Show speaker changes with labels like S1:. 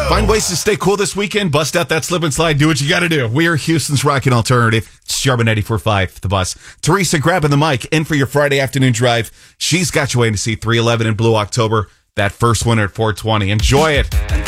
S1: Find ways to stay cool this weekend. Bust out that slip and slide. Do what you got to do. We are Houston's Rockin' Alternative. It's Jarman 94.5, The Bus. Teresa grabbing the mic in for your Friday afternoon drive. She's got you waiting to see 311 in Blue October. That first winner at 420. Enjoy it.